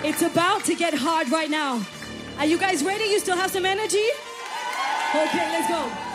It's about to get hard right now. Are you guys ready? You still have some energy? Okay, let's go.